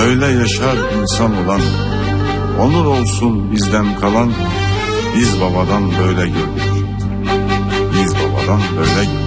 Böyle yaşar insan olan, onur olsun bizden kalan, biz babadan böyle gördük. Biz babadan böyle gördük.